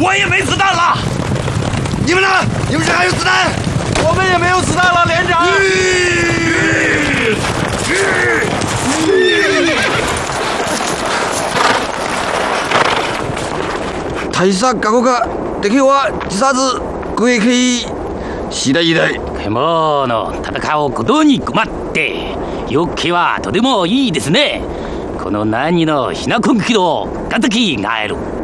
我也没子弹了。 你们呢？你们这还有子弹？ 我们也没有子弹了，连长。 大佐閣下、敵兵は自殺攻撃次第だい。 獣戦うことに困って余計はとてもいいですね。この何のひなこんきの敵がえる。